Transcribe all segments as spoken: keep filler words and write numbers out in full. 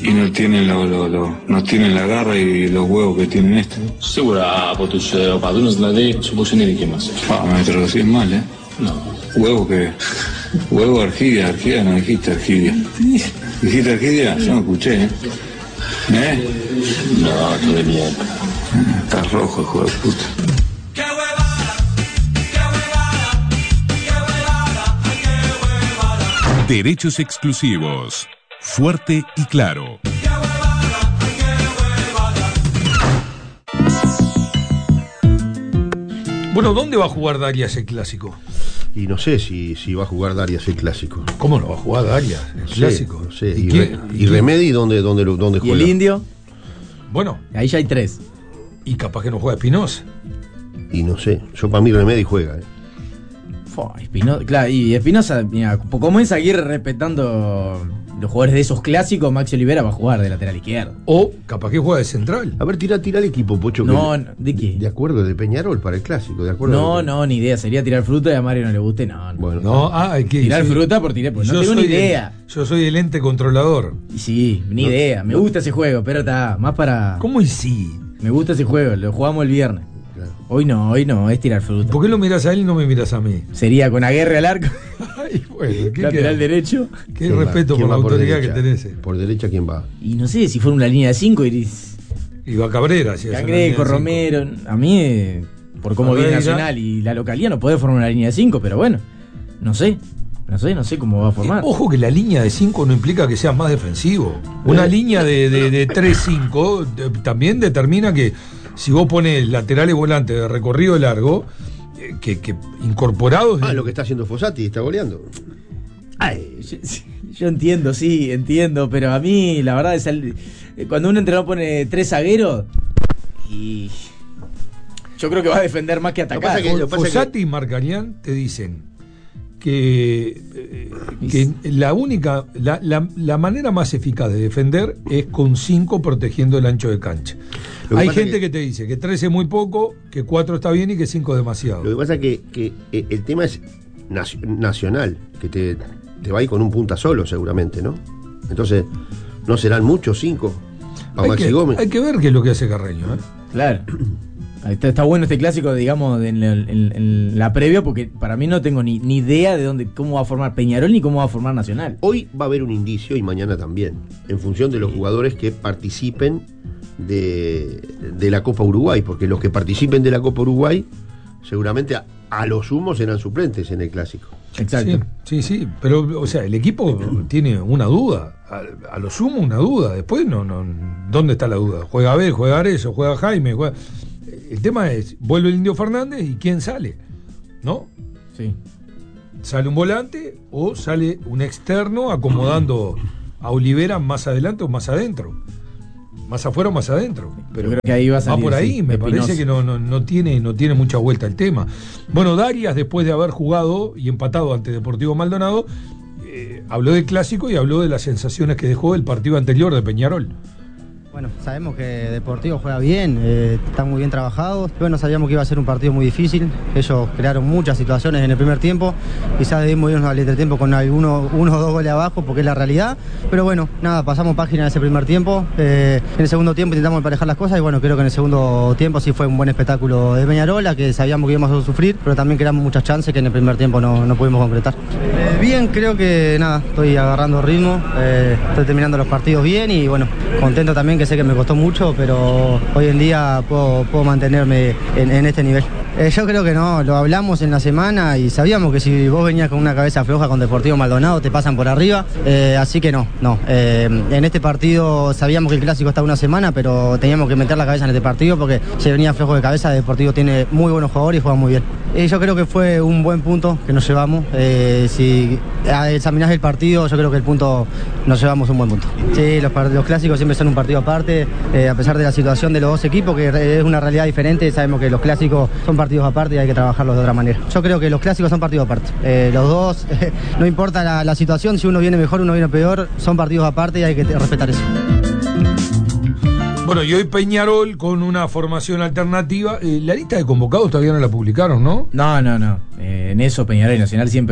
y no tienen lo, lo, lo, no tienen la garra y los huevos que tienen estos. Sicura από τους οπαδούς δηλαδή όπως είναι οι δικοί μας. Ah, me traducís mal, ¿eh? No. Huevo que... Huevo Argidia, Argidia no dijiste Argidia. ¿Dijiste Argidia? Yo no escuché, ¿eh? ¿Eh? No, todo bien. Estás rojo, hijo de puta. Derechos exclusivos. Fuerte y claro. Bueno, ¿dónde va a jugar Darias el clásico? Y no sé si, si va a jugar Darias el clásico. ¿Cómo no va a jugar Darias el No sé, clásico? no sé. ¿Y, ¿Y, quién- Re- y Remedi dónde, dónde, lo- dónde ¿Y juega? el Indio? Bueno, Ahí ya hay tres. y capaz que no juega Espinosa. Y no sé. Yo para mí Remedi juega. ¿eh? Fua, Espino- claro, y Espinosa, mira, como es Aguirre respetando los jugadores de esos clásicos, Maxi Olivera va a jugar de lateral izquierdo. O capaz que juega de central. A ver, tira, tira el equipo, Pocho. que- No, no, ¿de qué? De acuerdo, de Peñarol para el clásico. De acuerdo. No, de- no, ni idea. Sería tirar fruta y a Mario no le guste, no. no. Bueno, No, ah, hay que Tirar sí. fruta por tirar, pues no Yo tengo ni soy el- idea. yo soy el ente controlador. Y sí, ni No, idea. Me no. gusta ese juego, pero está más para. ¿Cómo y sí? Me gusta ese juego, lo jugamos el viernes. claro. Hoy no, hoy no, es tirar fruta. ¿Por qué lo miras a él y no me miras a mí? Sería con Aguirre al arco, Ay, bueno, ¿qué lateral queda? derecho. Qué ¿Quién va? respeto ¿Quién por la va autoridad derecha? que tenés. Por derecha, ¿quién va? Y no sé si fuera una línea de cinco, iris. Y va Cabrera. Si es una línea Cangrejo, de cinco. Romero. A mí, eh, por cómo viene Cabrera. Nacional y la localidad, no puede formar una línea de cinco, pero bueno, no sé. No sé, no sé cómo va a formar. Eh, Ojo que la línea de cinco no implica que seas más defensivo. Una línea de, de, de tres cinco de- también determina que si vos pones laterales volantes de recorrido largo, eh, que, que incorporados. Ah, lo que está haciendo Fossati, está goleando. Ay, yo, yo entiendo, sí, entiendo, pero a mí la verdad es el, cuando un entrenador pone tres zagueros y yo creo que va a defender más que Lo que atacar. pasa que- lo que pasa Fossati y Marcarián te dicen que, eh, que la única, la, la, la manera más eficaz de defender es con cinco protegiendo el ancho de cancha. Lo que Hay pasa gente que, que- te dice que tres es muy poco, que cuatro está bien y que cinco es demasiado. Lo que pasa es que, que eh, el tema es nacio- nacional, que te, te va a ir con un punta solo seguramente, ¿no? Entonces, no serán muchos cinco. A Hay Maxi que, Gómez. hay que ver qué es lo que hace Carreño. ¿eh? Claro. Ahí Está, está bueno este clásico, digamos, en la, en- en la previa, porque para mí no tengo ni, ni idea de dónde, cómo va a formar Peñarol ni cómo va a formar Nacional. Hoy va a haber un indicio y mañana también, en función de los jugadores que participen de, de la Copa Uruguay, porque los que participen de la Copa Uruguay seguramente a, a lo sumo serán suplentes en el clásico. Exacto. Sí, sí, sí, pero o sea, el equipo tiene una duda, a, a lo sumo una duda, después no, no, ¿dónde está la duda? Juega Abel, juega Arezzo, juega Jaime, juega... El tema es, vuelve el Indio Fernández y ¿quién sale? ¿No? Sí. ¿Sale un volante o sale un externo acomodando a Olivera más adelante o más adentro? Más afuera o más adentro. Pero Yo creo que ahí va a salir, por ahí, sí, me Espinosa. parece que no, no, no, tiene, no tiene mucha vuelta el tema. Bueno, Darias, después de haber jugado y empatado ante Deportivo Maldonado, eh, habló del clásico y habló de las sensaciones que dejó el partido anterior de Peñarol. Bueno, sabemos que Deportivo juega bien, eh, está muy bien trabajado. Bueno, sabíamos que iba a ser un partido muy difícil. Ellos crearon muchas situaciones en el primer tiempo. Quizás debimos irnos al entretiempo con alguno, uno o dos goles abajo, porque es la realidad. Pero bueno, nada, pasamos página en ese primer tiempo. Eh, en el segundo tiempo intentamos emparejar las cosas y bueno, creo que en el segundo tiempo sí fue un buen espectáculo de Peñarola, que sabíamos que íbamos a sufrir, pero también creamos muchas chances que en el primer tiempo no, no pudimos concretar. Eh, bien, creo que nada, estoy agarrando ritmo, eh, estoy terminando los partidos bien y bueno, contento también que sé que me costó mucho, pero hoy en día puedo, puedo mantenerme en, en este nivel. Eh, yo creo que no, lo hablamos en la semana y sabíamos que si vos venías con una cabeza floja con Deportivo Maldonado te pasan por arriba, eh, así que no, no. Eh, en este partido sabíamos que el clásico está una semana, pero teníamos que meter la cabeza en este partido porque se venía flojo de cabeza. Deportivo tiene muy buenos jugadores y juega muy bien. Eh, yo creo que fue un buen punto que nos llevamos. Eh, si examinás el partido, yo creo que el punto nos llevamos un buen punto. Sí, los, los clásicos siempre son un partido aparte, eh, a pesar de la situación de los dos equipos, que es una realidad diferente. Sabemos que los clásicos son partidos aparte y hay que trabajarlos de otra manera. Yo creo que los clásicos son partidos aparte. Eh, los dos, eh, no importa la, la situación, si uno viene mejor, uno viene peor, son partidos aparte y hay que respetar eso. Bueno, y hoy Peñarol con una formación alternativa. Eh, la lista de convocados todavía no la publicaron, ¿no? No, no, no. Eh, en eso Peñarol y Nacional siempre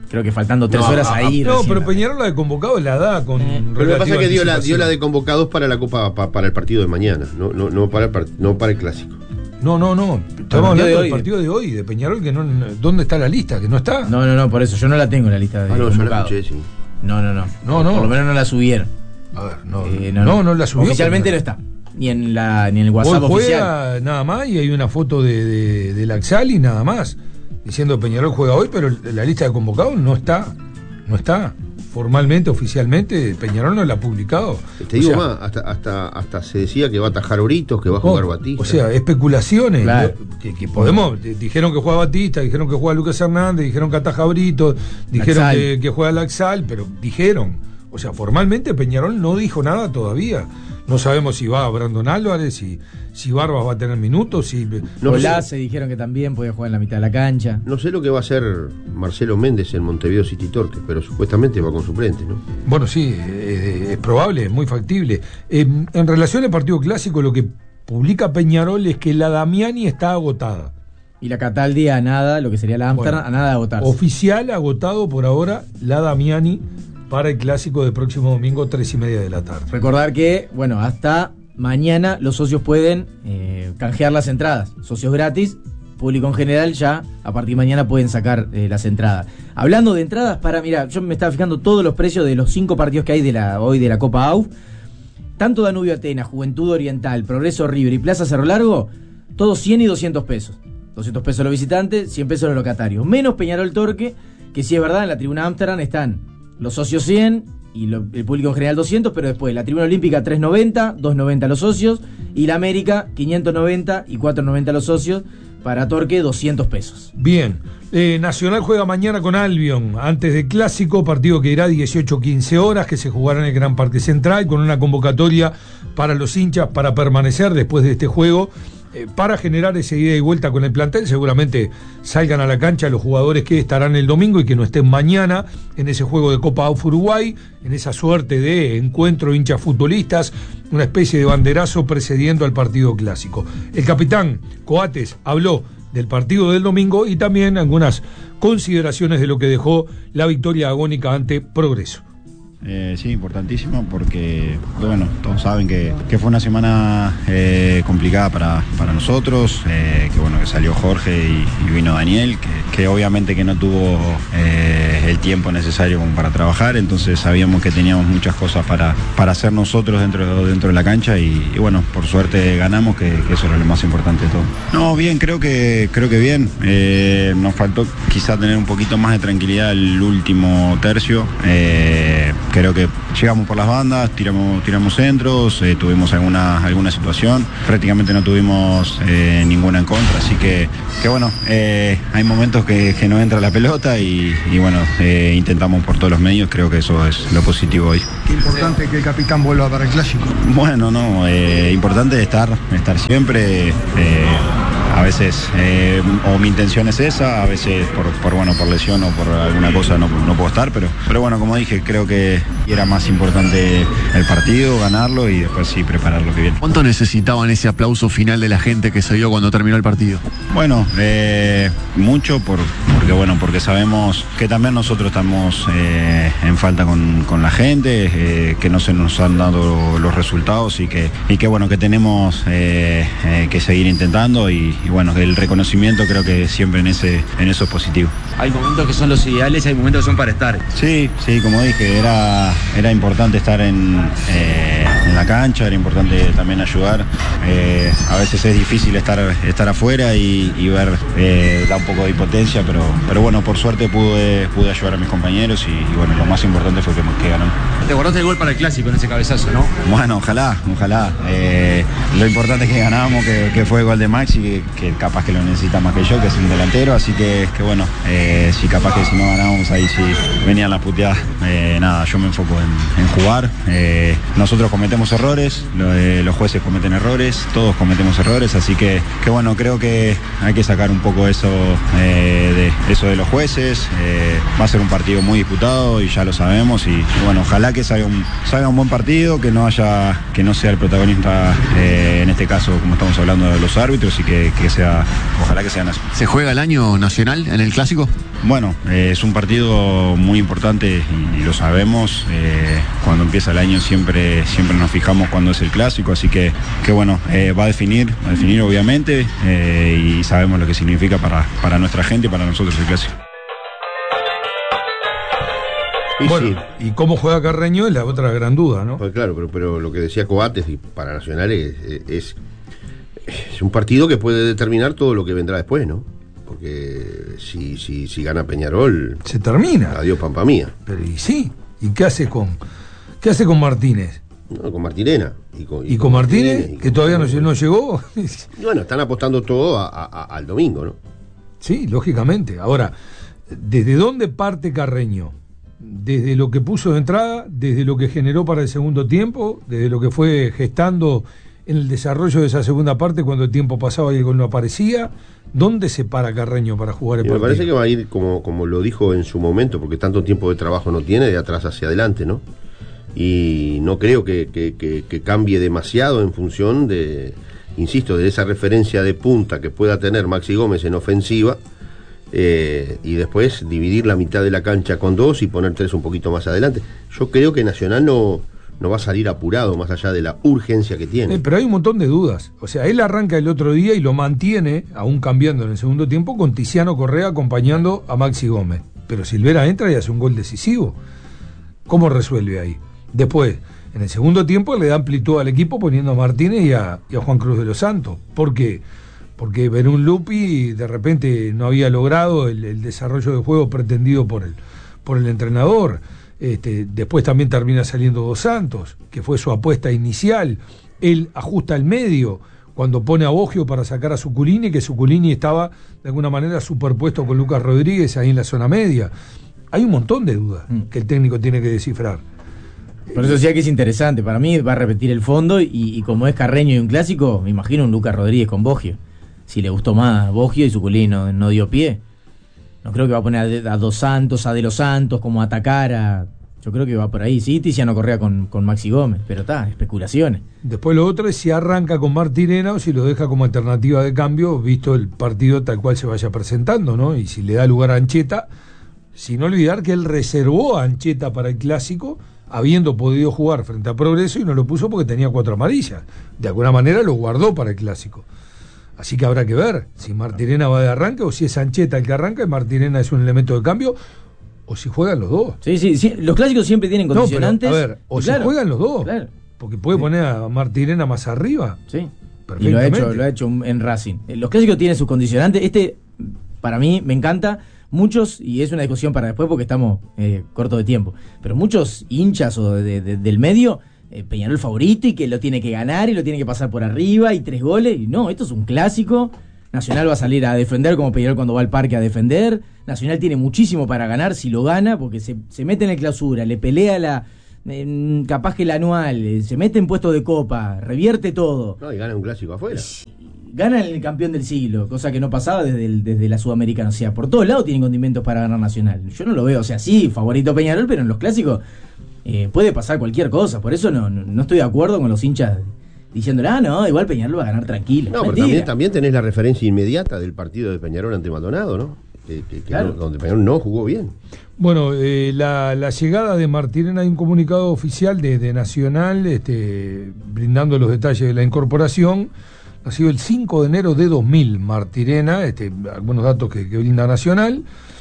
Creo que faltando tres No, horas a- ahí. No, recién pero la- Peñarol la de convocado la da con. Eh, Pero lo que pasa relativa es que dio la, dio anticipación. la de convocados para la Copa, pa- para el partido de mañana, no, no, no, para, el part- no para el clásico. No, no, no. Estamos partido hablando de del hoy. partido de hoy, de Peñarol, que no. ¿Dónde está la lista? Que no está. No, no, no, por eso yo no la tengo en la lista de Ah, no, yo la convocados. escuché, sí. No, no, no. No, no. Por lo menos no la subieron. A ver, no. Eh, no, no, la subió. Oficialmente no Peñarol. está. Ni en la ni en el Hoy WhatsApp oficial. juega nada más y hay una foto de, de, de Laxal y nada más. Diciendo Peñarol juega hoy, pero la lista de convocados no está. No está. Formalmente, oficialmente, Peñarol no la ha publicado. Te O digo sea, más, hasta, hasta, hasta se decía que va a atajar Oritos, que va a jugar o- Batista. O sea, especulaciones. Claro. ¿no? que, que podemos. eh, Dijeron que juega Batista, dijeron que juega Lucas Hernández, dijeron que ataja Brito, dijeron Laxal. que, que juega Laxal, pero dijeron. O sea, formalmente Peñarol no dijo nada todavía. No sabemos si va Brandon Álvarez, si, si Barbas va a tener minutos, si. No Olá sé. se dijeron que también podía jugar en la mitad de la cancha. No sé lo que va a hacer Marcelo Méndez en Montevideo City Torque, pero supuestamente va con suplente, ¿no? Bueno, sí, eh, es probable, es muy factible. Eh, en relación al partido clásico, lo que publica Peñarol es que la Damiani está agotada. Y la Cataldi a nada, lo que sería la Amsterdam, Bueno, a nada de agotarse. Oficial agotado por ahora la Damiani para el clásico del próximo domingo, tres y media de la tarde. Recordar que, bueno, hasta mañana los socios pueden eh, canjear las entradas. Socios gratis, público en general ya a partir de mañana pueden sacar eh, las entradas. Hablando de entradas, para, mira, yo me estaba fijando todos los precios de los cinco partidos que hay de la hoy de la Copa A U F. Tanto Danubio Atenas, Juventud Oriental, Progreso River y Plaza Cerro Largo, todos cien y doscientos pesos. doscientos pesos los visitantes, cien pesos los locatarios. Menos Peñarol Torque, que sí es verdad, en la tribuna Amsterdam están los socios cien y lo- el público en general doscientos, pero después la tribuna olímpica trescientos noventa, doscientos noventa los socios, y la América quinientos noventa y cuatrocientos noventa los socios, para Torque doscientos pesos. Bien, eh, Nacional juega mañana con Albion, antes del clásico, partido que irá dieciocho quince horas, que se jugará en el Gran Parque Central, con una convocatoria para los hinchas para permanecer después de este juego, eh, para generar esa ida y vuelta con el plantel. Seguramente salgan a la cancha los jugadores que estarán el domingo y que no estén mañana en ese juego de Copa A U F Uruguay, en esa suerte de encuentro de hinchas futbolistas, una especie de banderazo precediendo al partido clásico. El capitán Coates habló del partido del domingo y también algunas consideraciones de lo que dejó la victoria agónica ante Progreso. Eh, sí, importantísimo porque, bueno, todos saben que, que fue una semana eh, complicada para, para nosotros, eh, que bueno, que salió Jorge y, y vino Daniel, que, que obviamente que no tuvo eh, el tiempo necesario como para trabajar, entonces sabíamos que teníamos muchas cosas para, para hacer nosotros dentro, dentro de la cancha y, y bueno, por suerte ganamos, que, que eso era lo más importante de todo. No, bien, creo que, creo que bien, eh, nos faltó quizá tener un poquito más de tranquilidad el último tercio. Eh, Creo que llegamos por las bandas, tiramos, tiramos centros, eh, tuvimos alguna, alguna situación, prácticamente no tuvimos eh, ninguna en contra, así que, que bueno, eh, hay momentos que, que no entra la pelota y, y bueno, eh, intentamos por todos los medios, creo que eso es lo positivo hoy. Qué importante que el capitán vuelva para el clásico. Bueno, no, eh, importante estar, estar siempre. Eh, a veces, eh, o mi intención es esa, a veces por, por bueno, por lesión o por alguna cosa no, no puedo estar, pero, pero bueno, como dije, creo que era más importante el partido, ganarlo y después sí preparar lo que viene. ¿Cuánto necesitaban ese aplauso final de la gente que se dio cuando terminó el partido? Bueno, eh, mucho por, porque bueno, porque sabemos que también nosotros estamos eh, en falta con, con la gente, eh, que no se nos han dado los resultados y que, y que bueno, que tenemos eh, eh, que seguir intentando y, y bueno, el reconocimiento creo que siempre en ese, en eso es positivo. Hay momentos que son los ideales y hay momentos que son para estar. Sí, sí, como dije, era, era importante estar en, eh, en la cancha, era importante también ayudar. Eh, a veces es difícil estar, estar afuera y, y ver, eh, da un poco de impotencia, pero, pero bueno, por suerte pude, pude ayudar a mis compañeros y, y bueno, lo más importante fue que, que ganamos. Te guardaste el gol para el clásico en ese cabezazo, ¿no? Bueno, ojalá, ojalá. Eh, lo importante es que ganamos, que, que fue el gol de Maxi, que, que capaz que lo necesita más que yo, que es un delantero, así que, que bueno, eh, si capaz que si no ganamos ahí sí venían las puteadas. Eh, nada, yo me enfoco en, en jugar. Eh, nosotros cometemos cometemos errores, lo, eh, los jueces cometen errores, todos cometemos errores, así que, que bueno, creo que hay que sacar un poco eso, eh, de, eso de los jueces. Eh, va a ser un partido muy disputado y ya lo sabemos, y bueno, ojalá que salga un, salga un buen partido, que no haya, que no sea el protagonista, eh, en este caso, como estamos hablando de los árbitros, y que, que sea, ojalá que sea nacional. ¿Se juega el año nacional en el Clásico? Bueno, eh, es un partido muy importante y, y lo sabemos. Eh, cuando empieza el año siempre, siempre nos fijamos cuando es el Clásico, así que, que bueno, eh, va a definir, va a definir obviamente, eh, y sabemos lo que significa para, para nuestra gente y para nosotros el Clásico. Y bueno, sí. ¿Y cómo juega Carreño? Es la otra gran duda, ¿no? Pues claro, pero, pero lo que decía Coates, y para Nacional es, es, es un partido que puede determinar todo lo que vendrá después, ¿no? Porque si, si, si gana Peñarol, se termina. Adiós, Pampa Mía. Pero y sí, ¿y qué hace con qué hace con Martínez? No, con Martirena. ¿Y con, y y con Martínez, Martínez y que con todavía no, no llegó? Bueno, están apostando todo a, a, al domingo, ¿no? Sí, lógicamente. Ahora, ¿desde dónde parte Carreño? Desde lo que puso de entrada, desde lo que generó para el segundo tiempo, desde lo que fue gestando en el desarrollo de esa segunda parte cuando el tiempo pasaba y el gol no aparecía. ¿Dónde se para Carreño para jugar el y partido? Me parece que va a ir como, como lo dijo en su momento, porque tanto tiempo de trabajo no tiene, de atrás hacia adelante, ¿no? Y no creo que, que, que, que cambie demasiado en función de, insisto, de esa referencia de punta que pueda tener Maxi Gómez en ofensiva, eh, y después dividir la mitad de la cancha con dos y poner tres un poquito más adelante. Yo creo que Nacional no... no va a salir apurado más allá de la urgencia que tiene. Eh, pero hay un montón de dudas. O sea, él arranca el otro día y lo mantiene, aún cambiando en el segundo tiempo, con Tiziano Correa acompañando a Maxi Gómez. Pero Silvera entra y hace un gol decisivo. ¿Cómo resuelve ahí? Después, en el segundo tiempo le da amplitud al equipo poniendo a Martínez y a, y a Juan Cruz de los Santos. ¿Por qué? Porque Verún Lupi de repente no había logrado el, el desarrollo de juego pretendido por el, por el entrenador. Este, después también termina saliendo Dos Santos, que fue su apuesta inicial. Él ajusta el medio cuando pone a Boggio para sacar a Zuculini, que Zuculini estaba de alguna manera superpuesto con Lucas Rodríguez ahí en la zona media. Hay un montón de dudas mm. que el técnico tiene que descifrar. Por eso decía que es interesante. Para mí va a repetir el fondo y, y como es Carreño y un clásico, me imagino un Lucas Rodríguez con Boggio. Si le gustó más Boggio y Zuculini no, no dio pie. No creo que va a poner a, a Dos Santos, a De los Santos, como atacar a... Yo creo que va por ahí. Sí, Tiziano Correa con, con Maxi Gómez, pero está, especulaciones. Después lo otro es si arranca con Martirena o si lo deja como alternativa de cambio, visto el partido tal cual se vaya presentando, ¿no? Y si le da lugar a Ancheta, sin olvidar que él reservó a Ancheta para el Clásico, habiendo podido jugar frente a Progreso, y no lo puso porque tenía cuatro amarillas. De alguna manera lo guardó para el Clásico. Así que habrá que ver si Martirena va de arranque o si es Ancheta el que arranca y Martirena es un elemento de cambio, o si juegan los dos. Sí, sí, sí. Los clásicos siempre tienen condicionantes. No, pero, a ver, o claro, si juegan los dos. Claro. Porque puede sí. poner a Martirena más arriba. Sí. Y lo ha hecho, lo ha hecho en Racing. Los clásicos tienen sus condicionantes. Este, para mí, me encanta. Muchos, y es una discusión para después porque estamos eh, cortos de tiempo, pero muchos hinchas o de, de, del medio, eh, Peñarol favorito y que lo tiene que ganar y lo tiene que pasar por arriba y tres goles. Y no, esto es un clásico. Nacional va a salir a defender como Peñarol cuando va al parque a defender. Nacional tiene muchísimo para ganar si lo gana, porque se, se mete en la clausura, le pelea la eh, capaz que el anual, eh, se mete en puesto de copa, revierte todo. No, y gana un clásico afuera. Gana el campeón del siglo, cosa que no pasaba desde, el, desde la Sudamericana. O sea, por todos lados tienen condimentos para ganar Nacional. Yo no lo veo, o sea, sí, favorito Peñarol, pero en los clásicos eh, puede pasar cualquier cosa. Por eso no, no, no estoy de acuerdo con los hinchas diciendo, ah, no, igual Peñarol va a ganar tranquilo. No, pero también, también tenés la referencia inmediata del partido de Peñarol ante Maldonado, ¿no? Que, que, que claro. no, donde Peñarol no jugó bien. Bueno, eh, la, la llegada de Martirena, hay un comunicado oficial de, de Nacional este, brindando los detalles de la incorporación. Ha sido el cinco de enero de dos mil, Martirena, este, algunos datos que, que brinda Nacional,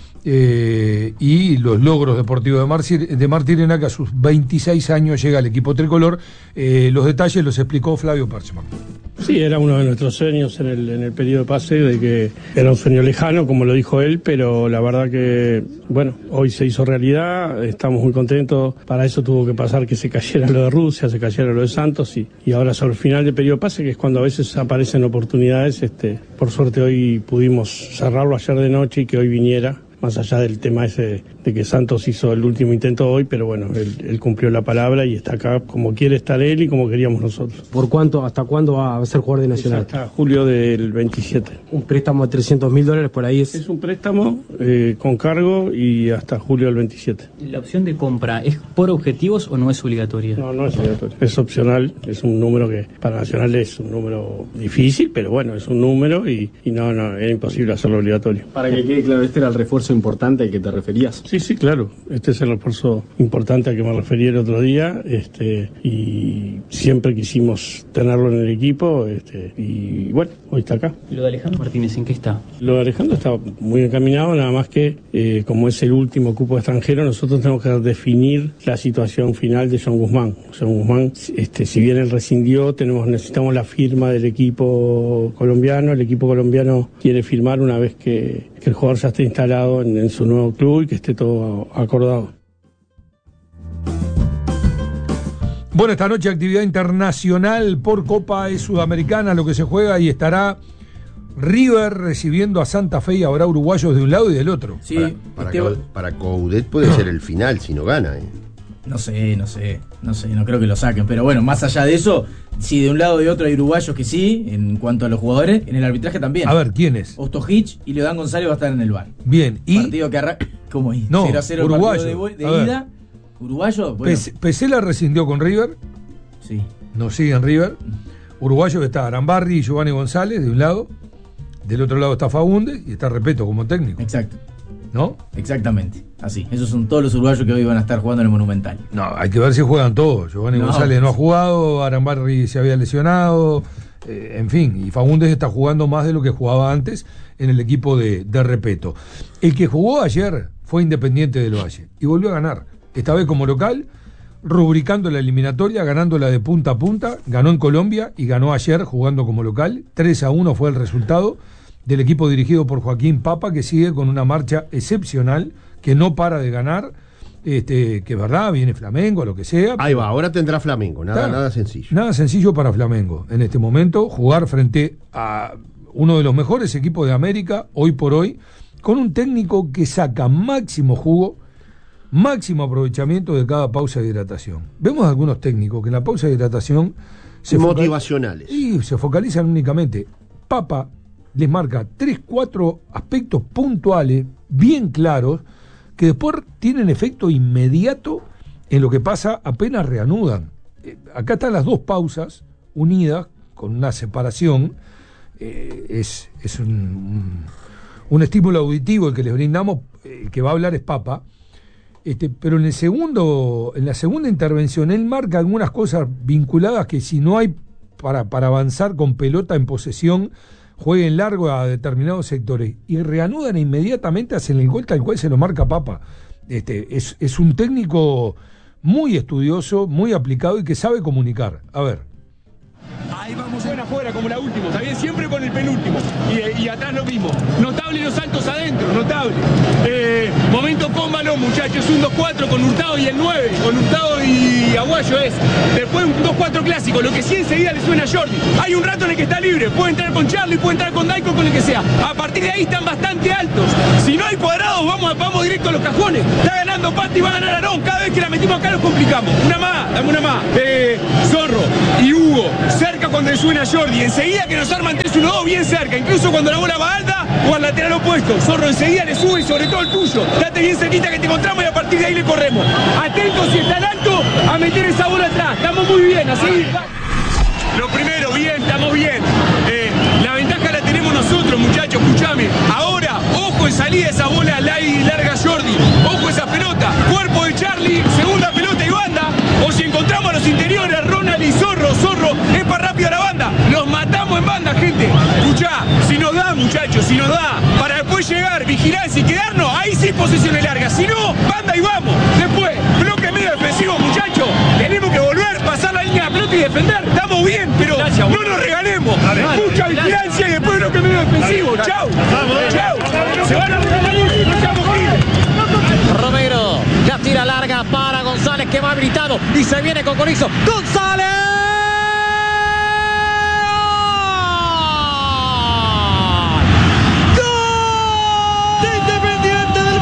eh, y los logros deportivos de, Marcir, de Martirena, que a sus veintiséis años llega al equipo tricolor. Eh, los detalles los explicó Flavio Perchman. Sí, era uno de nuestros sueños en el, en el periodo de pase, de que era un sueño lejano, como lo dijo él, pero la verdad que, bueno, hoy se hizo realidad, estamos muy contentos. Para eso tuvo que pasar que se cayera lo de Rusia, se cayera lo de Santos, y, y ahora sobre el final del periodo de pase, que es cuando a veces aparecen oportunidades, este, por suerte hoy pudimos cerrarlo ayer de noche y que hoy viniera. más allá del tema ese de que Santos hizo el último intento hoy, pero bueno, él, él cumplió la palabra y está acá como quiere estar él y como queríamos nosotros. ¿Por cuánto, hasta cuándo va a ser jugador de Nacional? Hasta julio del veintisiete. Un préstamo de trescientos mil dólares por ahí es... Es un préstamo eh, con cargo y hasta julio del veintisiete. ¿La opción de compra es por objetivos o no es obligatoria? No, no es obligatoria. Es opcional, es un número que para Nacional es un número difícil, pero bueno, es un número y, y no, no, era imposible hacerlo obligatorio. Para que quede claro, este era el refuerzo importante al que te referías. Sí, sí, claro. Este es el refuerzo importante al que me referí el otro día, este, y siempre quisimos tenerlo en el equipo, este, y bueno, hoy está acá. ¿Y lo de Alejandro Martínez en qué está? Lo de Alejandro está muy encaminado, nada más que eh, como es el último cupo extranjero, nosotros tenemos que definir la situación final de John Guzmán. John Guzmán, este, si bien él rescindió, tenemos, necesitamos la firma del equipo colombiano. El equipo colombiano quiere firmar una vez que, que el jugador ya esté instalado en, en su nuevo club y que esté todo acordado. Bueno, esta noche actividad internacional por Copa Sudamericana, lo que se juega, y estará River recibiendo a Santa Fe y habrá uruguayos de un lado y del otro. Sí, para, para, este... para Coudet puede ser el final si no gana. ¿eh? No sé, no sé, no sé, no creo que lo saquen. Pero bueno, más allá de eso, si de un lado y de otro hay uruguayos que sí, en cuanto a los jugadores, en el arbitraje también. A ver, ¿quién es? Ostojic y Leodán González va a estar en el bar. Bien, y... Partido que arranca... ¿Cómo ahí? No, cero a cero uruguayo. De, de ida. Uruguayo, bueno. Pesela rescindió con River. Sí. No sigue en River. Uruguayo que está Arambarri y Giovanni González de un lado. Del otro lado está Faúndez y está Repeto como técnico. Exacto. ¿No? Exactamente. Así. Esos son todos los uruguayos que hoy van a estar jugando en el Monumental. No, hay que ver si juegan todos. Giovanni no. González no ha jugado, Arambarri se había lesionado, eh, en fin. Y Faúndez está jugando más de lo que jugaba antes en el equipo de, de Repeto. El que jugó ayer fue Independiente del Valle y volvió a ganar. Esta vez como local, rubricando la eliminatoria, ganándola de punta a punta, ganó en Colombia y ganó ayer jugando como local. tres a uno fue el resultado del equipo dirigido por Joaquín Papa, que sigue con una marcha excepcional, que no para de ganar, este, que verdad, viene Flamengo, lo que sea. Ahí va, ahora tendrá Flamengo, nada, nada sencillo. Nada sencillo para Flamengo en este momento, jugar frente a uno de los mejores equipos de América, hoy por hoy, con un técnico que saca máximo jugo, máximo aprovechamiento de cada pausa de hidratación. Vemos algunos técnicos que en la pausa de hidratación se motivacionales. Y se focalizan únicamente. Papa les marca tres, cuatro aspectos puntuales, bien claros, que después tienen efecto inmediato en lo que pasa apenas reanudan. Eh, acá están las dos pausas unidas con una separación. Eh, es es un, un, un estímulo auditivo el que les brindamos, el que va a hablar es Papa. Este, pero en el segundo, en la segunda intervención, él marca algunas cosas vinculadas que si no hay para, para avanzar con pelota en posesión, jueguen largo a determinados sectores y reanudan e inmediatamente, hacen el gol tal cual se lo marca Papa. Este, es, es un técnico muy estudioso, muy aplicado y que sabe comunicar. A ver. Ahí vamos buena afuera como la última, está bien, siempre con el penúltimo. Y, y atrás lo mismo. Notable los saltos adentro, notable. Eh, momento cómbalo, muchachos, un dos cuatro con Hurtado y el nueve, con Hurtado y Aguayo es. Después un dos cuatro clásico, lo que sí enseguida le suena a Jordi. Hay un rato en el que está libre, puede entrar con Charlie, puede entrar con Daiko, con el que sea. A partir de ahí están bastante altos. Si no hay cuadrados, vamos, vamos directo a los cajones. Está ganando Pati y va a ganar Arón. Cada vez que la metimos acá los complicamos. Una más, dame una más. Eh, Zorro y Hugo, cerca cuando le suena a Jordi. Enseguida que nos arman tres uno dos bien cerca. Incluso cuando la bola va alta o al lateral opuesto. Zorro enseguida le sube y sobre todo el tuyo. Date bien cerquita que te encontramos y a partir de ahí le corremos. Atentos si está en alto a meter esa bola atrás. Estamos muy bien, así. Lo primero, bien, estamos bien. Eh, la ventaja la tenemos nosotros, muchachos, escuchame. Ahora, ojo en salida esa bola larga Jordi. Ojo esa pelota. Cuerpo de Charlie, segunda pelota y banda. O si encontramos a los interiores, Ronald y Zorro, Zorro, es para rápido a la banda. Los matamos en banda, gente. Escuchá, si nos da, muchachos, si nos da, para después llegar, vigilancia y quedarnos, ahí sí posiciones largas. Si no, banda y vamos. Después, bloque medio defensivo, muchachos. Tenemos que volver, pasar la línea de pelota y defender. Estamos bien, pero no nos regalemos. Mucha vigilancia y después bloque medio defensivo. Chau. Chau. Se van a regalar y nos echamos aquí. Romero, la tira larga para González, que va habilitado y se viene con Corizo. ¡González! ¡Gol! De Independiente del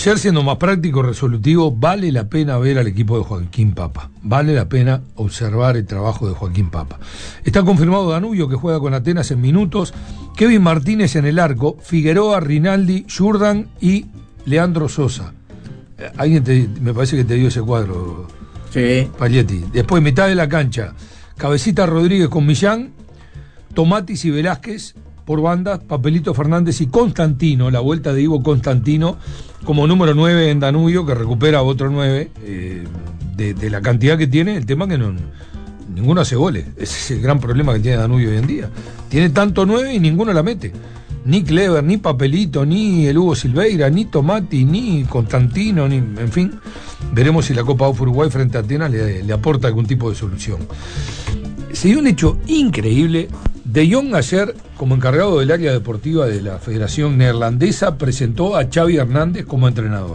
ayer, siendo más práctico, resolutivo, vale la pena ver al equipo de Joaquín Papa. Vale la pena observar el trabajo de Joaquín Papa. Está confirmado Danubio, que juega con Atenas en minutos, Kevin Martínez en el arco, Figueroa, Rinaldi, Jordan y Leandro Sosa. Eh, alguien te, me parece que te dio ese cuadro, sí. Paglietti. Después, mitad de la cancha, Cabecita Rodríguez con Millán, Tomatis y Velázquez por bandas, Papelito Fernández y Constantino, la vuelta de Ivo Constantino como número nueve en Danubio, que recupera otro nueve, eh, de, de la cantidad que tiene. El tema que no ninguno hace goles, ese es el gran problema que tiene Danubio hoy en día. Tiene tanto nueve y ninguno la mete, ni Clever, ni Papelito, ni el Hugo Silveira, ni Tomati, ni Constantino, ni, en fin, veremos si la Copa U F Uruguay frente a Atenas le, le aporta algún tipo de solución. Se dio un hecho increíble. De Jong ayer, como encargado del área deportiva de la Federación Neerlandesa, presentó a Xavi Hernández como entrenador.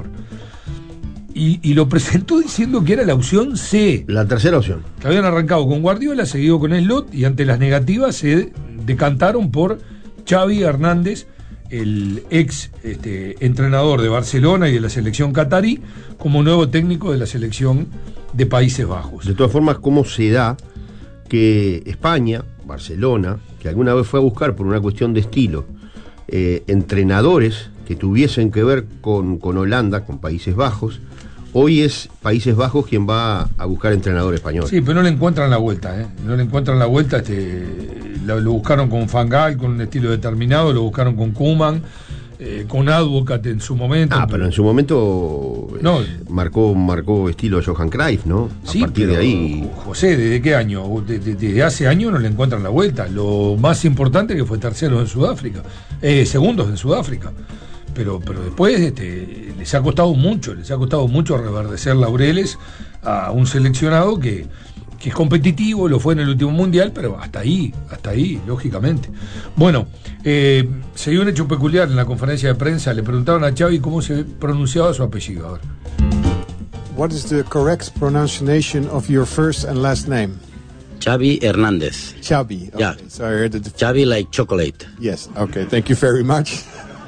Y, y lo presentó diciendo que era la opción C. La tercera opción. Que habían arrancado con Guardiola, seguido con Slot, y ante las negativas se decantaron por Xavi Hernández, el ex este, entrenador de Barcelona y de la selección catarí, como nuevo técnico de la selección de Países Bajos. De todas formas, ¿cómo se da que España, Barcelona, que alguna vez fue a buscar por una cuestión de estilo eh, entrenadores que tuviesen que ver con, con Holanda, con Países Bajos, hoy es Países Bajos quien va a buscar entrenador español? Sí, pero no le encuentran la vuelta, ¿eh? No le encuentran la vuelta. Este, lo, lo buscaron con Van Gaal, con un estilo determinado, lo buscaron con Koeman, eh, con Advocat en su momento. Ah, pero en su momento no, eh, marcó, marcó estilo Johan Cruyff, ¿no? A sí, partir de ahí. José, ¿desde qué año? Desde, desde hace años no le encuentran la vuelta. Lo más importante es que fue tercero en Sudáfrica, eh, segundos en Sudáfrica. Pero, pero después este, les ha costado mucho, les ha costado mucho reverdecer laureles a un seleccionado que, que es competitivo, lo fue en el último mundial, pero hasta ahí, hasta ahí, lógicamente. Bueno, eh, se dio un hecho peculiar en la conferencia de prensa. Le preguntaron a Xavi cómo se pronunciaba su apellido. A ver. What is the correct pronunciation of your first and last name? Xavi Hernández. Xavi. Okay. Yeah. So I heard that. Xavi like chocolate. Yes. Okay. Thank you very much.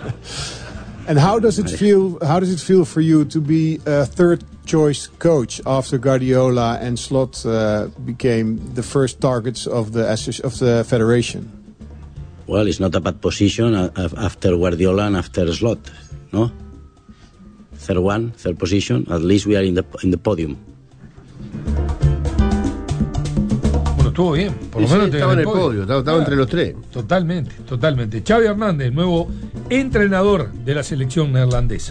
And how does it feel? How does it feel for you to be a third choice coach after Guardiola and Slot uh, became the first targets of the of the federation? Well, it's not a bad position after Guardiola and after Slot, no? Third one, third position. At least we are in the in the podium. Estuvo bien, por lo sí, menos estaba en el podio, podio estaba, estaba ah, entre los tres. Totalmente, totalmente. Xavi Hernández, nuevo entrenador de la selección neerlandesa.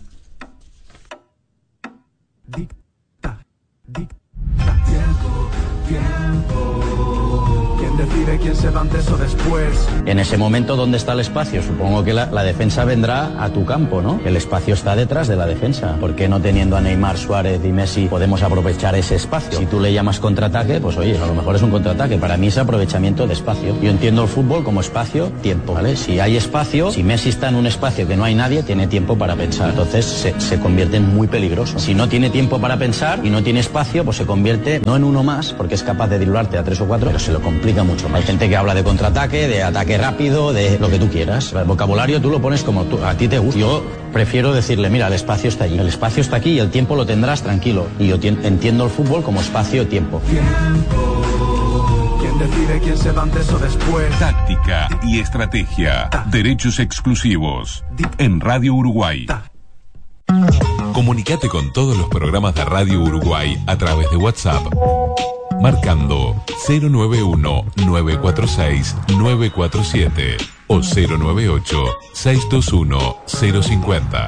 Dicta, dicta, tiempo, tiempo. ¿Quién decide quién se va antes o después? En ese momento, ¿dónde está el espacio? Supongo que la, la defensa vendrá a tu campo, ¿no? El espacio está detrás de la defensa. ¿Por qué no teniendo a Neymar, Suárez y Messi podemos aprovechar ese espacio? Si tú le llamas contraataque, pues oye, a lo mejor es un contraataque. Para mí es aprovechamiento de espacio. Yo entiendo el fútbol como espacio, tiempo, ¿vale? Si hay espacio, si Messi está en un espacio que no hay nadie, tiene tiempo para pensar. Entonces se, se convierte en muy peligroso. Si no tiene tiempo para pensar y no tiene espacio, pues se convierte no en uno más, porque es capaz de driblarte a tres o cuatro, pero se lo complica mucho. Hay gente que habla de contraataque, de ataque rápido, de lo que tú quieras. El vocabulario tú lo pones como tú, a ti te gusta. Yo prefiero decirle, mira, el espacio está allí. El espacio está aquí y el tiempo lo tendrás tranquilo. Y yo entiendo el fútbol como espacio-tiempo. Tiempo. ¿Quién decide quién se va antes o después? Táctica y estrategia. Derechos exclusivos. En Radio Uruguay. Comunicate con todos los programas de Radio Uruguay a través de WhatsApp. Marcando cero nueve uno, nueve cuatro seis, nueve cuatro siete o cero nueve ocho, seis dos uno, cero cinco cero.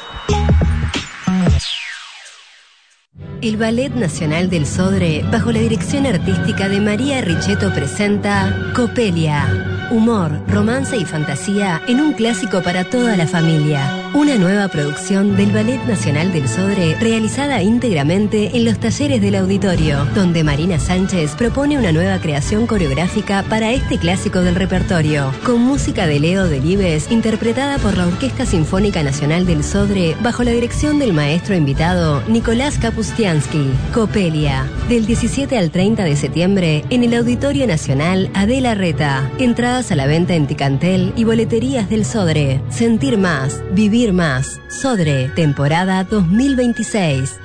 El Ballet Nacional del Sodre, bajo la dirección artística de María Richetto, presenta Copelia. Humor, romance y fantasía en un clásico para toda la familia. Una nueva producción del Ballet Nacional del Sodre realizada íntegramente en los talleres del auditorio, donde Marina Sánchez propone una nueva creación coreográfica para este clásico del repertorio, con música de Leo Delibes, interpretada por la Orquesta Sinfónica Nacional del Sodre, bajo la dirección del maestro invitado Nicolás Capustian. Fabianski, Copelia. Del diecisiete al treinta de septiembre en el Auditorio Nacional Adela Reta. Entradas a la venta en Ticantel y boleterías del Sodre. Sentir más, vivir más. Sodre, temporada dos mil veintiséis.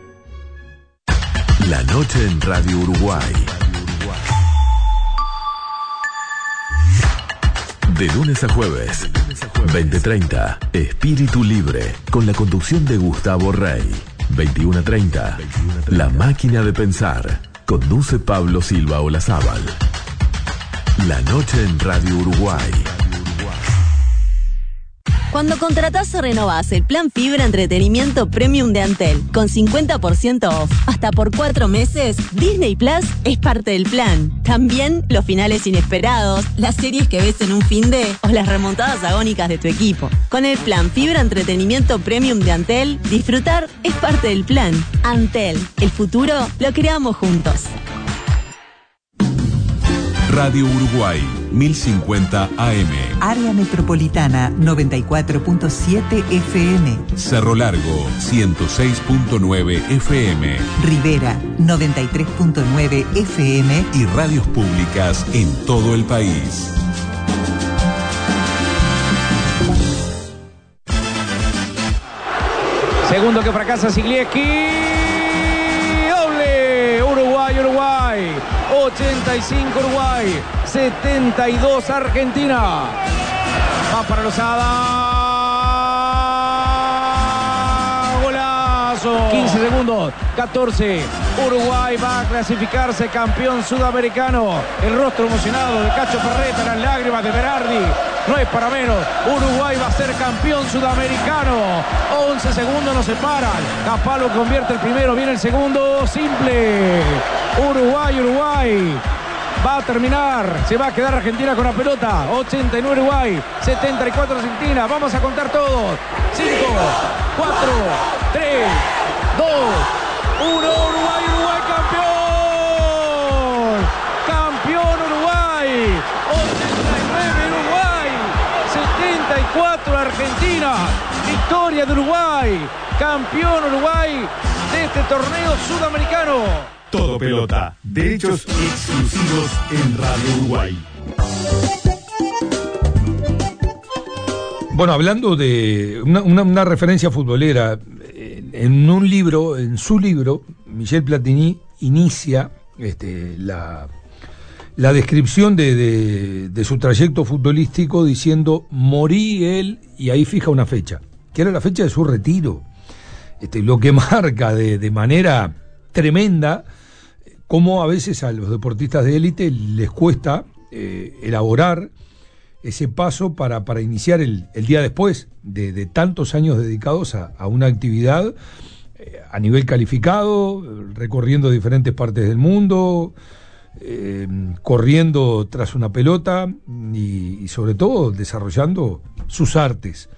La noche en Radio Uruguay. De lunes a jueves, veinte treinta, Espíritu Libre, con la conducción de Gustavo Rey. veintiuno treinta, La Máquina de Pensar, conduce Pablo Silva Olazábal. La noche en Radio Uruguay. Cuando contratás o renovás el plan Fibra Entretenimiento Premium de Antel con cincuenta por ciento off hasta por cuatro meses, Disney Plus es parte del plan. También los finales inesperados, las series que ves en un finde o las remontadas agónicas de tu equipo. Con el plan Fibra Entretenimiento Premium de Antel, disfrutar es parte del plan. Antel, el futuro lo creamos juntos. Radio Uruguay, mil cincuenta A M. Área Metropolitana, noventa y cuatro punto siete F M. Cerro Largo, ciento seis punto nueve F M. Rivera, noventa y tres punto nueve F M. Y radios públicas en todo el país. Segundo que fracasa Siglieski. Doble. Uruguay, Uruguay. ochenta y cinco Uruguay, setenta y dos Argentina. Va para Lozada. Golazo. quince segundos, catorce. Uruguay va a clasificarse campeón sudamericano. El rostro emocionado de Cacho Ferreta, las lágrimas de Berardi. No es para menos. Uruguay va a ser campeón sudamericano. once segundos nos separan. Capalo convierte el primero. Viene el segundo. Simple. Uruguay, Uruguay. Va a terminar. Se va a quedar Argentina con la pelota. ochenta y nueve Uruguay. setenta y cuatro Argentina. Vamos a contar todos. cinco, cuatro, tres, dos, uno. Uruguay, Uruguay campeón. Campeón Uruguay. ochenta y nueve Uruguay. setenta y cuatro Argentina. Victoria de Uruguay. Campeón Uruguay de este torneo sudamericano. Todo pelota. Derechos exclusivos en Radio Uruguay. Bueno, hablando de una, una, una referencia futbolera, en un libro, en su libro, Michel Platini inicia este, la, la descripción de, de, de su trayecto futbolístico diciendo: morí él, y ahí fija una fecha, que era la fecha de su retiro. Este, lo que marca de, de manera tremenda cómo a veces a los deportistas de élite les cuesta eh, elaborar ese paso para, para iniciar el, el día después de, de tantos años dedicados a, a una actividad eh, a nivel calificado, recorriendo diferentes partes del mundo, eh, corriendo tras una pelota y, y sobre todo desarrollando sus artes.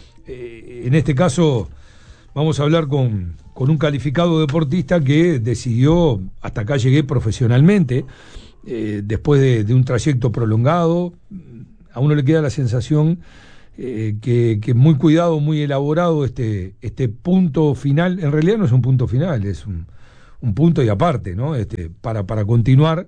Eh, en este caso vamos a hablar con, con un calificado deportista que decidió: hasta acá llegué profesionalmente, eh, después de, de un trayecto prolongado. A uno le queda la sensación eh, que, que muy cuidado, muy elaborado este, este punto final. En realidad no es un punto final, es un, un punto y aparte, ¿no? Este, para, para continuar,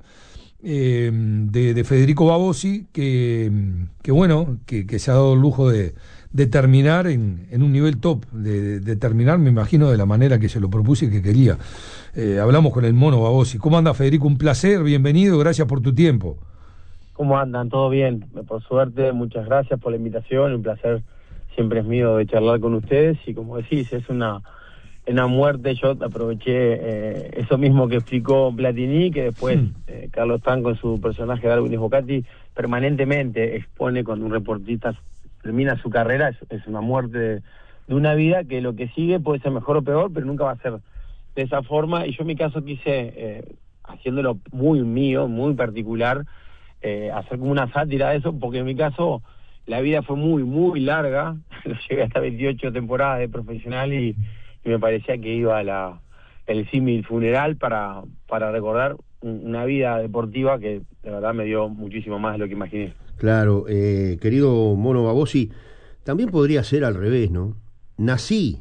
eh, de, de Federico Babosi, que, que bueno, que, que se ha dado el lujo de, de terminar en, en un nivel top, de, de terminar, me imagino, de la manera que se lo propuse y que quería. Eh, hablamos con el Mono Babosi. ¿Cómo anda, Federico? Un placer, bienvenido, gracias por tu tiempo. ¿Cómo andan? ¿Todo bien? Por suerte, muchas gracias por la invitación, un placer siempre es mío de charlar con ustedes, y como decís, es una, una muerte. Yo aproveché eh, eso mismo que explicó Platini, que después mm. eh, Carlos Tan, con su personaje Darwin Esbocati, permanentemente expone cuando un reportista termina su carrera. Es, es una muerte de, de una vida, que lo que sigue puede ser mejor o peor, pero nunca va a ser de esa forma. Y yo en mi caso quise, eh, haciéndolo muy mío, muy particular, Eh, hacer como una sátira de eso, porque en mi caso la vida fue muy, muy larga. Llegué hasta veintiocho temporadas de profesional y, y me parecía que iba a la, el símil funeral para, para recordar un, una vida deportiva que de verdad me dio muchísimo más de lo que imaginé. Claro, eh, querido Mono Babosi, también podría ser al revés, ¿no? Nací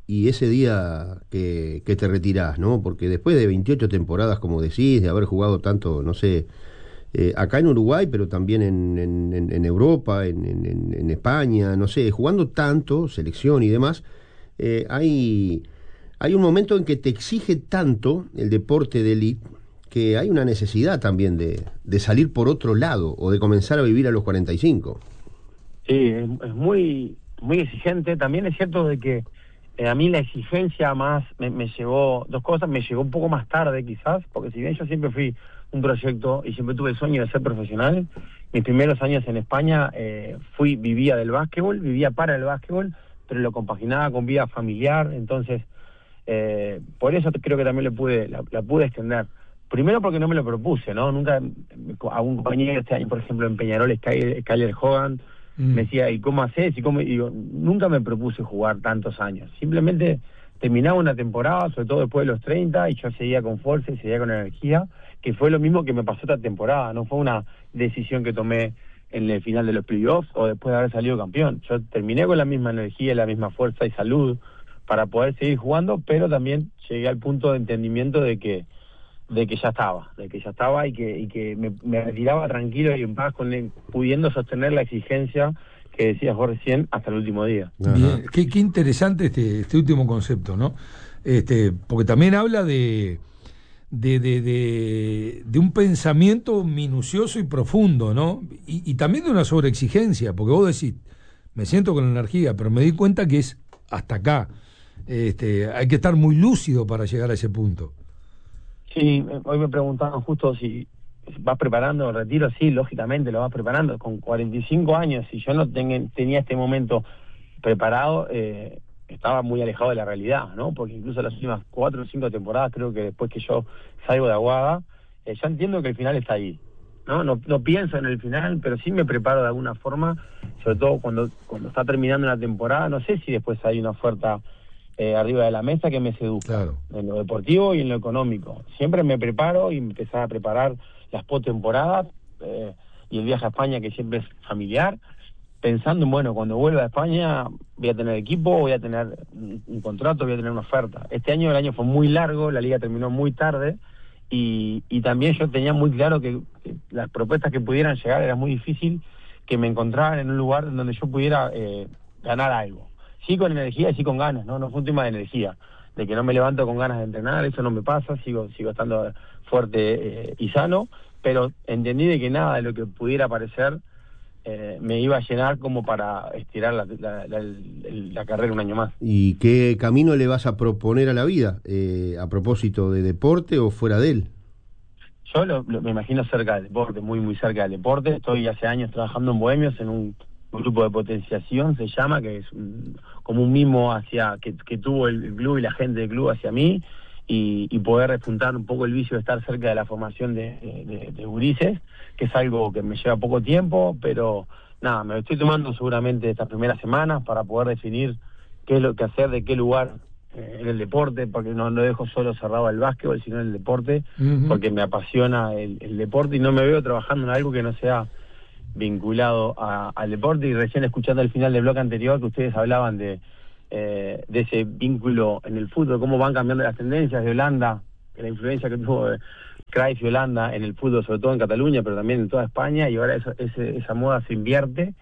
y ese día que, que te retirás, ¿no? Porque después de veintiocho temporadas, como decís, de haber jugado tanto, no sé, eh, acá en Uruguay, pero también en, en, en Europa, en, en, en España, no sé, jugando tanto, selección y demás, eh, hay, hay un momento en que te exige tanto el deporte de élite que hay una necesidad también de, de salir por otro lado o de comenzar a vivir a los cuarenta y cinco. Sí, es, es muy, muy exigente. También es cierto de que Eh, a mí la exigencia más me, me llegó, dos cosas, me llegó un poco más tarde quizás, porque si bien yo siempre fui un proyecto y siempre tuve el sueño de ser profesional, mis primeros años en España eh, fui, vivía del básquetbol, vivía para el básquetbol, pero lo compaginaba con vida familiar, entonces eh, por eso creo que también le pude, la, la pude extender. Primero porque no me lo propuse, ¿no? Nunca, a un compañero este año, por ejemplo, en Peñarol, Skyler Hogan, Mm. me decía, ¿y cómo haces? Y cómo, y digo, nunca me propuse jugar tantos años. Simplemente terminaba una temporada, sobre todo después de los treinta, y yo seguía con fuerza y seguía con energía, que fue lo mismo que me pasó esta temporada. No fue una decisión que tomé en el final de los playoffs o después de haber salido campeón. Yo terminé con la misma energía, la misma fuerza y salud para poder seguir jugando, pero también llegué al punto de entendimiento de que de que ya estaba, de que ya estaba y que y que me, me retiraba tranquilo y en paz, con él, pudiendo sostener la exigencia que decía Jorge recién hasta el último día. Bien, qué, qué interesante este, este último concepto, ¿no? Este, porque también habla de de, de, de, de un pensamiento minucioso y profundo, ¿no? Y, y también de una sobreexigencia, porque vos decís, me siento con energía, pero me di cuenta que es hasta acá. Este, hay que estar muy lúcido para llegar a ese punto. Sí, hoy me preguntaban justo si vas preparando el retiro. Sí, lógicamente lo vas preparando. Con cuarenta y cinco años, si yo no ten, tenía este momento preparado, eh, estaba muy alejado de la realidad, ¿no? Porque incluso las últimas cuatro o cinco temporadas, creo que después que yo salgo de Aguada, eh, ya entiendo que el final está ahí, ¿no? No, no pienso en el final, pero sí me preparo de alguna forma, sobre todo cuando, cuando está terminando una temporada. No sé si después hay una oferta Eh, arriba de la mesa que me seduzca, claro, en lo deportivo y en lo económico. Siempre me preparo y empezaba a preparar las postemporadas eh, y el viaje a España, que siempre es familiar, pensando en, bueno, cuando vuelva a España voy a tener equipo, voy a tener un, un contrato, voy a tener una oferta. Este año, el año fue muy largo, la liga terminó muy tarde y, y también yo tenía muy claro que, que las propuestas que pudieran llegar era muy difícil que me encontraran en un lugar donde yo pudiera eh, ganar algo. Sí con energía y sí con ganas, ¿no? No fue un tema de energía, de que no me levanto con ganas de entrenar, eso no me pasa, sigo sigo estando fuerte eh, y sano, pero entendí de que nada de lo que pudiera parecer eh, me iba a llenar como para estirar la, la, la, la carrera un año más. ¿Y qué camino le vas a proponer a la vida? Eh, ¿A propósito de deporte o fuera de él? Yo lo, lo, me imagino cerca del deporte, muy muy cerca del deporte. Estoy hace años trabajando en Bohemios, en un un grupo de potenciación se llama, que es un, como un mimo hacia que, que tuvo el, el club y la gente del club hacia mí, y, y poder repuntar un poco el vicio de estar cerca de la formación de, de, de gurises, que es algo que me lleva poco tiempo, pero nada, me lo estoy tomando seguramente estas primeras semanas para poder definir qué es lo que hacer, de qué lugar eh, en el deporte, porque no lo dejo solo cerrado al básquetbol, sino en el deporte, uh-huh. porque me apasiona el, el deporte y no me veo trabajando en algo que no sea vinculado a, al deporte. Y recién escuchando el final del bloque anterior que ustedes hablaban de eh, de ese vínculo en el fútbol, cómo van cambiando las tendencias de Holanda, la influencia que tuvo Cruyff y Holanda en el fútbol, sobre todo en Cataluña, pero también en toda España, y ahora eso, ese, esa moda se invierte.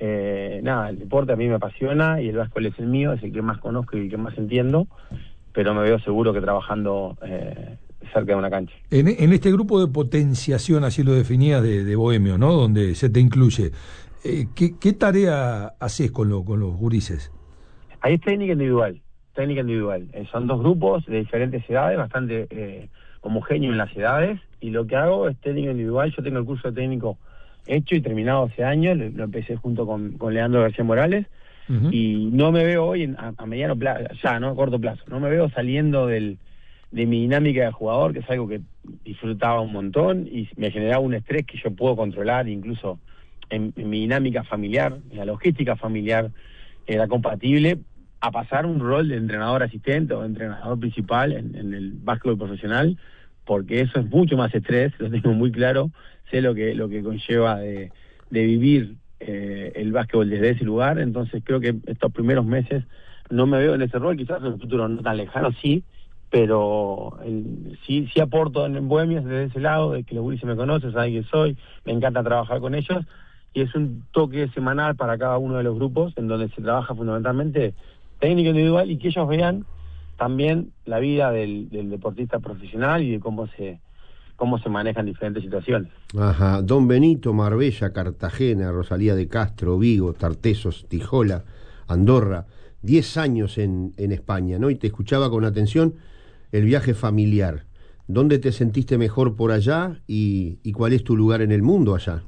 Eh, nada, el deporte a mí me apasiona y el básquetbol es el mío, es el que más conozco y el que más entiendo, pero me veo seguro que trabajando eh, cerca de una cancha. En, en este grupo de potenciación, así lo definías, de, de Bohemio, ¿no? Donde se te incluye, eh, ¿qué, ¿qué tarea haces con, lo, con los gurises? Ahí es técnica individual, técnica individual. Eh, son dos grupos de diferentes edades, bastante eh, homogéneos en las edades, y lo que hago es técnica individual. Yo tengo el curso de técnico hecho y terminado hace años, lo, lo empecé junto con, con Leandro García Morales, uh-huh. y no me veo hoy en, a, a mediano plazo, ya, no a corto plazo, no me veo saliendo del de mi dinámica de jugador, que es algo que disfrutaba un montón y me generaba un estrés que yo puedo controlar, incluso en, en mi dinámica familiar, en la logística familiar era compatible, a pasar un rol de entrenador asistente o entrenador principal en, en el básquetbol profesional, porque eso es mucho más estrés, lo tengo muy claro, sé lo que lo que conlleva de, de vivir eh, el básquetbol desde ese lugar. Entonces creo que estos primeros meses no me veo en ese rol, quizás en un futuro no tan lejano, sí, pero el, sí sí aporto en Bohemias desde ese lado, de que los gurises me conocen, saben quién soy, me encanta trabajar con ellos, y es un toque semanal para cada uno de los grupos, en donde se trabaja fundamentalmente técnico individual, y que ellos vean también la vida del, del deportista profesional y de cómo se cómo se manejan diferentes situaciones. Ajá. Don Benito, Marbella, Cartagena, Rosalía de Castro, Vigo, Tartessos, Tijola, Andorra, diez años en, en España, ¿no? Y te escuchaba con atención el viaje familiar. ¿Dónde te sentiste mejor por allá y, y cuál es tu lugar en el mundo allá?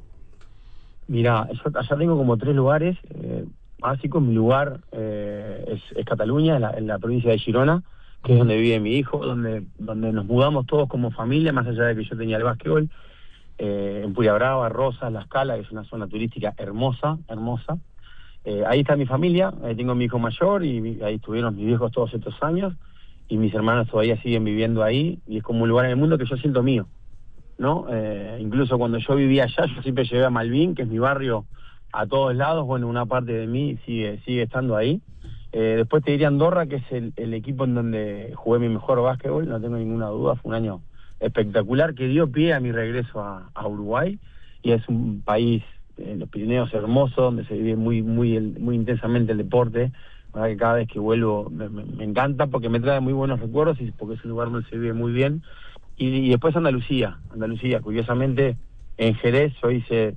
Mira, yo allá tengo como tres lugares eh, básicos. Mi lugar eh, es, es Cataluña, en la, en la provincia de Girona, que es donde vive mi hijo, donde donde nos mudamos todos como familia, más allá de que yo tenía el básquetbol, eh, en Puyabrava, Rosas, La Escala, que es una zona turística hermosa, hermosa. Eh, ahí está mi familia, ahí tengo mi hijo mayor, y mi, ahí estuvieron mis viejos todos estos años, y mis hermanos todavía siguen viviendo ahí, y es como un lugar en el mundo que yo siento mío, ¿no? Eh, incluso cuando yo vivía allá, yo siempre llevé a Malvin, que es mi barrio, a todos lados. Bueno, una parte de mí sigue sigue estando ahí. Eh, después te diría Andorra, que es el, el equipo en donde jugué mi mejor básquetbol, no tengo ninguna duda, fue un año espectacular que dio pie a mi regreso a, a Uruguay, y es un país en los Pirineos hermoso, donde se vive muy muy muy intensamente el deporte. La verdad que cada vez que vuelvo me, me, me encanta, porque me trae muy buenos recuerdos y porque es un lugar donde se vive muy bien. Y, y después Andalucía, Andalucía, curiosamente en Jerez yo hice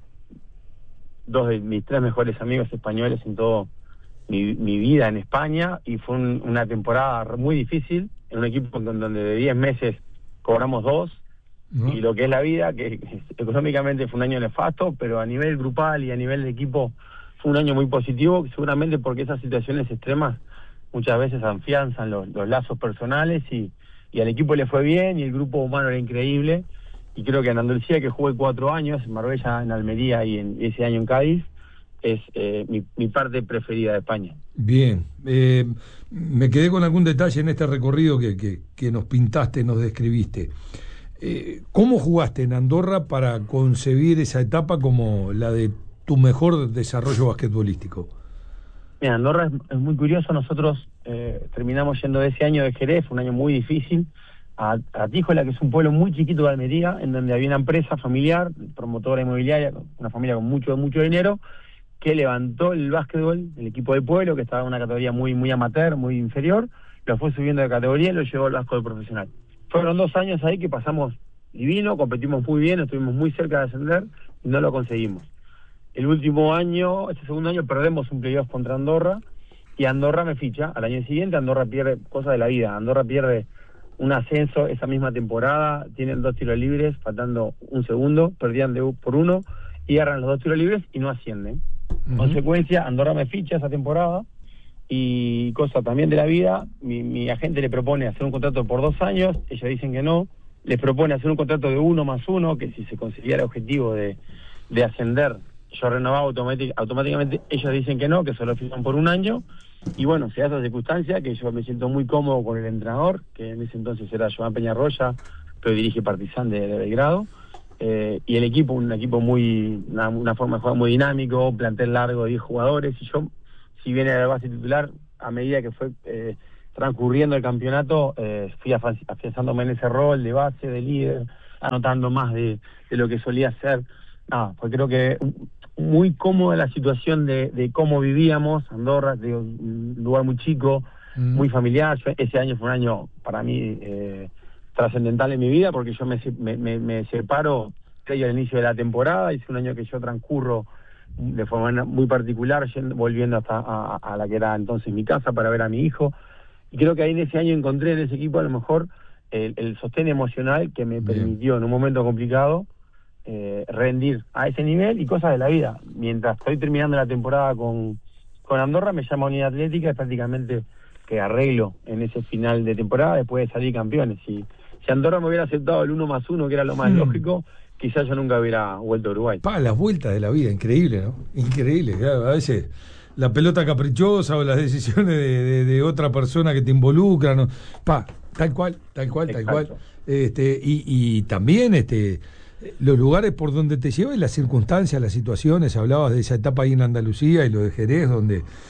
dos de mis tres mejores amigos españoles en todo Mi, mi vida en España, y fue un, una temporada muy difícil, en un equipo en donde de diez meses cobramos dos, ¿no? Y lo que es la vida, que económicamente fue un año nefasto, pero a nivel grupal y a nivel de equipo fue un año muy positivo, seguramente porque esas situaciones extremas muchas veces afianzan los, los lazos personales, y, y al equipo le fue bien, y el grupo humano era increíble, y creo que en Andalucía, que jugué cuatro años, en Marbella, en Almería y en ese año en Cádiz, es eh, mi, mi parte preferida de España. Bien, eh, me quedé con algún detalle en este recorrido que, que, que nos pintaste, nos describiste. Eh, ¿Cómo jugaste en Andorra para concebir esa etapa como la de tu mejor desarrollo basquetbolístico? Mira, Andorra es, es muy curioso. Nosotros eh, terminamos yendo de ese año de Jerez, un año muy difícil, a, a Tijola, que es un pueblo muy chiquito de Almería, en donde había una empresa familiar, promotora inmobiliaria, una familia con mucho, mucho dinero, que levantó el básquetbol, el equipo del pueblo, que estaba en una categoría muy muy amateur, muy inferior, lo fue subiendo de categoría y lo llevó al básquetbol profesional. Fueron dos años ahí que pasamos divino, competimos muy bien, estuvimos muy cerca de ascender y no lo conseguimos. El último año, este segundo año, perdemos un playoff contra Andorra, y Andorra me ficha. Al año siguiente Andorra pierde, cosa de la vida, Andorra pierde un ascenso esa misma temporada, tienen dos tiros libres, faltando un segundo, perdían de por uno, y agarran los dos tiros libres y no ascienden. Uh-huh. Consecuencia, Andorra me ficha esa temporada, y cosa también de la vida, mi, mi agente le propone hacer un contrato por dos años, ellos dicen que no, les propone hacer un contrato de uno más uno, que si se conseguía el objetivo de, de ascender, yo renovaba automátic, automáticamente, ellos dicen que no, que solo firman por un año, y bueno, se da esa circunstancia que yo me siento muy cómodo con el entrenador, que en ese entonces era Joan Peñarroya, pero dirige Partizan de, de Belgrado, eh, y el equipo, un equipo muy, una, una forma de jugar muy dinámico, plantel largo de diez jugadores, y yo, si bien era la base titular, a medida que fue eh, transcurriendo el campeonato, eh, fui afianzándome en ese rol de base, de líder, anotando más de, de lo que solía hacer. Nada, pues creo que muy cómoda la situación de, de cómo vivíamos, Andorra, de un lugar muy chico, mm. muy familiar. Yo, ese año fue un año para mí eh, trascendental en mi vida, porque yo me, me, me, me separo al inicio de la temporada, y es un año que yo transcurro de forma muy particular, yendo, volviendo hasta a, a la que era entonces mi casa para ver a mi hijo, y creo que ahí en ese año encontré en ese equipo a lo mejor el, el sostén emocional que me Bien. permitió en un momento complicado eh, rendir a ese nivel, y cosas de la vida. Mientras estoy terminando la temporada con, con Andorra, me llama Unidad Atlética, y prácticamente que arreglo en ese final de temporada después de salir campeones. Si, si Andorra me hubiera aceptado el uno más uno, que era lo más mm. lógico, quizás yo nunca hubiera vuelto a Uruguay. Pa, las vueltas de la vida, increíble, ¿no? Increíble. A veces la pelota caprichosa o las decisiones de, de, de otra persona que te involucran, ¿no? Pa, tal cual, tal cual, Exacto. tal cual. Este, y, y también este, los lugares por donde te llevan, las circunstancias, las situaciones. Hablabas de esa etapa ahí en Andalucía y lo de Jerez, donde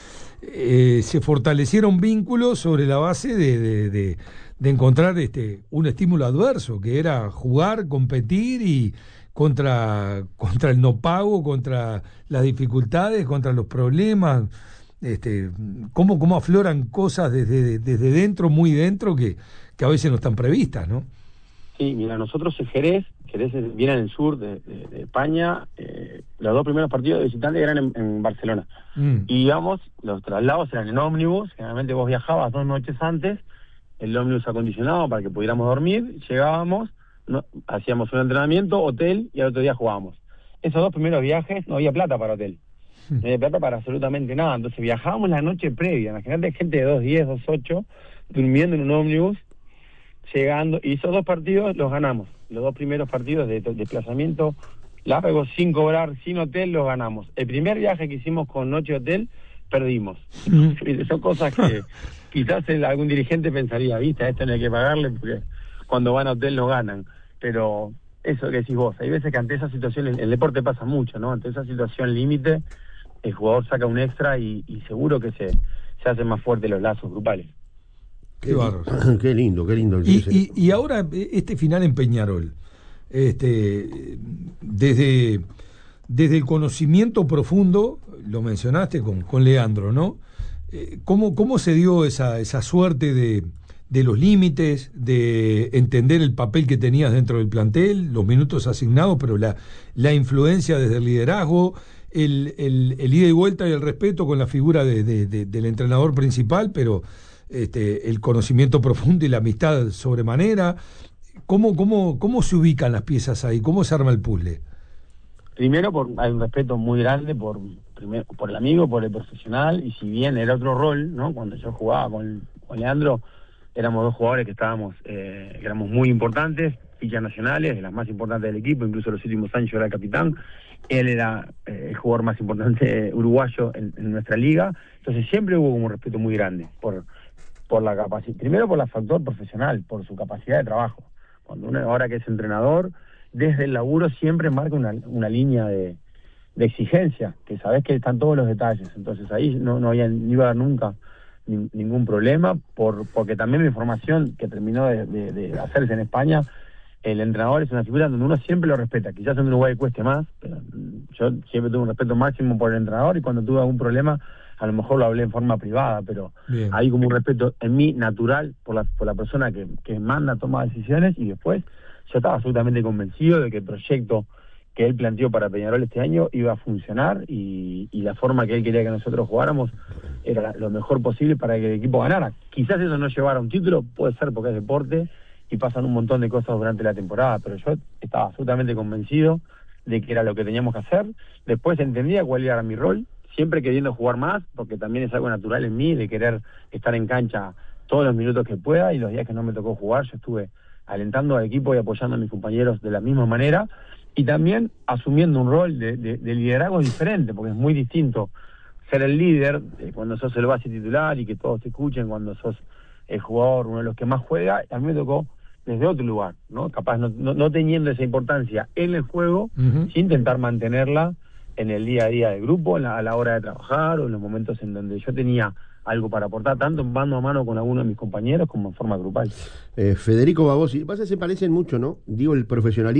eh, se fortalecieron vínculos sobre la base de, de, de, de encontrar este un estímulo adverso, que era jugar, competir y contra, contra el no pago, contra las dificultades, contra los problemas. Este, cómo, cómo afloran cosas desde, desde dentro, muy dentro, que, que a veces no están previstas, ¿no? Sí, mira, nosotros en Jerez, Jerez viene en el sur de, de, de España, eh, los dos primeros partidos de visitantes eran en, en Barcelona. Mm. Y íbamos, los traslados eran en ómnibus, generalmente vos viajabas dos noches antes, el ómnibus acondicionado para que pudiéramos dormir, llegábamos, no, hacíamos un entrenamiento, hotel, y al otro día jugábamos. Esos dos primeros viajes no había plata para hotel. No había plata para absolutamente nada. Entonces viajábamos la noche previa. Imagínate gente de dos diez, dos ocho, durmiendo en un ómnibus, llegando. Y esos dos partidos los ganamos. Los dos primeros partidos de, de desplazamiento largo, sin cobrar, sin hotel, los ganamos. El primer viaje que hicimos con noche hotel, perdimos. Mm. Son cosas que quizás el, algún dirigente pensaría, viste, a esto no hay que pagarle porque cuando van a hotel no ganan. Pero eso que decís vos, hay veces que ante esa situación, el, el deporte pasa mucho, ¿no? Ante esa situación límite, el jugador saca un extra y, y seguro que se, se hacen más fuertes los lazos grupales. Qué, qué, qué lindo, qué lindo. Y, y, y ahora, este final en Peñarol, este, desde, desde el conocimiento profundo, lo mencionaste con, con Leandro, ¿no? Eh, ¿cómo, ¿Cómo se dio esa, esa suerte de, de los límites, de entender el papel que tenías dentro del plantel, los minutos asignados, pero la, la influencia desde el liderazgo, El, el, el ida y vuelta y el respeto con la figura de, de, de, del entrenador principal, pero este, el conocimiento profundo y la amistad sobremanera? ¿Cómo, cómo, ¿Cómo se ubican las piezas ahí? ¿Cómo se arma el puzzle? Primero, por, hay un respeto muy grande por, primero, por el amigo, por el profesional, y si bien era otro rol, ¿no? Cuando yo jugaba con, con Leandro, éramos dos jugadores que estábamos, eh, que éramos muy importantes, fichas nacionales, de las más importantes del equipo, incluso los últimos años yo era el capitán. Él era eh, el jugador más importante uruguayo en, en nuestra liga, entonces siempre hubo un respeto muy grande por por la capacidad, primero por el factor profesional, por su capacidad de trabajo. Cuando uno ahora que es entrenador, desde el laburo siempre marca una, una línea de, de exigencia, que sabés que están todos los detalles, entonces ahí no, no, había, no iba a haber nunca ni, ningún problema, por porque también mi formación que terminó de, de, de hacerse en España, el entrenador es una figura donde uno siempre lo respeta. Quizás en Uruguay cueste más, pero yo siempre tuve un respeto máximo por el entrenador y cuando tuve algún problema, a lo mejor lo hablé en forma privada, pero Bien. Hay como un respeto en mí natural por la, por la persona que, que manda, toma decisiones, y después yo estaba absolutamente convencido de que el proyecto que él planteó para Peñarol este año iba a funcionar y, y la forma que él quería que nosotros jugáramos era lo mejor posible para que el equipo ganara. Quizás eso no llevara a un título, puede ser porque es deporte, y pasan un montón de cosas durante la temporada, pero yo estaba absolutamente convencido de que era lo que teníamos que hacer. Después entendía cuál era mi rol, siempre queriendo jugar más, porque también es algo natural en mí de querer estar en cancha todos los minutos que pueda, y los días que no me tocó jugar yo estuve alentando al equipo y apoyando a mis compañeros de la misma manera, y también asumiendo un rol de, de, de liderazgo diferente, porque es muy distinto ser el líder eh, cuando sos el base titular y que todos te escuchen, cuando sos el jugador, uno de los que más juega. A mí me tocó desde otro lugar, ¿no? Capaz no, no, no teniendo esa importancia en el juego, uh-huh. sin intentar mantenerla en el día a día del grupo, la, a la hora de trabajar, o en los momentos en donde yo tenía algo para aportar, tanto mano a mano con alguno de mis compañeros como en forma grupal. Eh, Federico Babosi, pasa se parecen mucho, ¿no? Digo, el profesionalismo